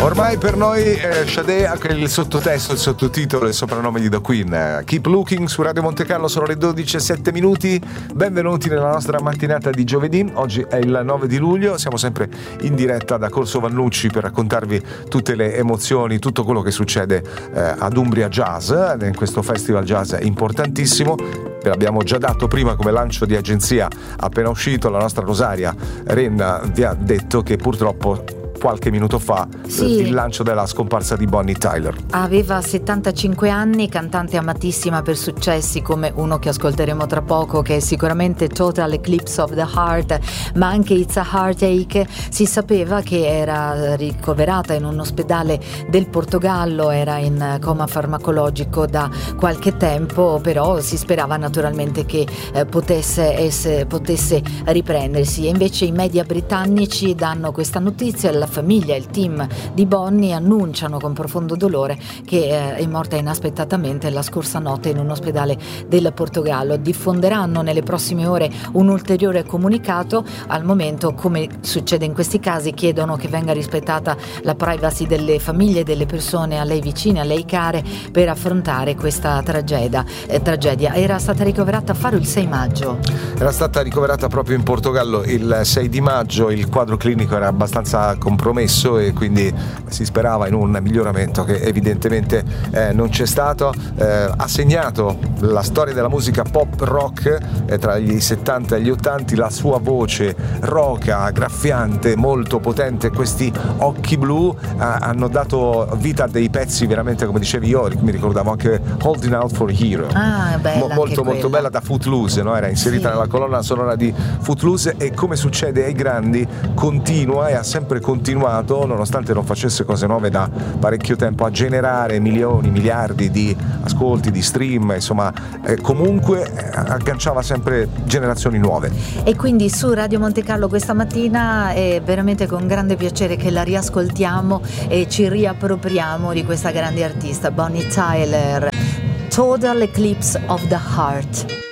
Ormai per noi Sade ha il sottotesto, il sottotitolo, il soprannome di The Queen. Keep Looking su Radio Monte Carlo, sono le 12:07. Benvenuti nella nostra mattinata di giovedì. Oggi è il 9 di luglio, siamo sempre in diretta da Corso Vannucci per raccontarvi tutte le emozioni, tutto quello che succede ad Umbria Jazz, in questo festival jazz importantissimo. Ve l'abbiamo già dato prima come lancio di agenzia appena uscito. La nostra Rosaria Renna vi ha detto che purtroppo qualche minuto fa il lancio della scomparsa di Bonnie Tyler. Aveva 75 anni, cantante amatissima per successi come uno che ascolteremo tra poco, che è sicuramente Total Eclipse of the Heart, ma anche It's a Heartache. Si sapeva che era ricoverata in un ospedale del Portogallo, era in coma farmacologico da qualche tempo, però si sperava naturalmente che potesse riprendersi. E invece i media britannici danno questa notizia. La famiglia e il team di Bonnie annunciano con profondo dolore che è morta inaspettatamente la scorsa notte in un ospedale del Portogallo. Diffonderanno nelle prossime ore un ulteriore comunicato. Al momento, come succede in questi casi, chiedono che venga rispettata la privacy delle famiglie, delle persone a lei vicine, a lei care, per affrontare questa tragedia. Era stata ricoverata a Faro il 6 maggio. Era stata ricoverata proprio in Portogallo il 6 di maggio, il quadro clinico era abbastanza compromesso e quindi si sperava in un miglioramento che evidentemente non c'è stato. Ha segnato la storia della musica pop rock tra gli 70 e gli 80, la sua voce roca, graffiante, molto potente, questi occhi blu hanno dato vita a dei pezzi veramente, come dicevi io, mi ricordavo anche Holding Out for a Hero, bella, molto bella, da Footloose, no? Era inserita nella colonna sonora di Footloose e, come succede ai grandi, continua e ha sempre continuato, nonostante non facesse cose nuove da parecchio tempo, a generare milioni, miliardi di ascolti, di stream, insomma, comunque agganciava sempre generazioni nuove. E quindi su Radio Monte Carlo questa mattina è veramente con grande piacere che la riascoltiamo e ci riappropriamo di questa grande artista, Bonnie Tyler. Total Eclipse of the Heart.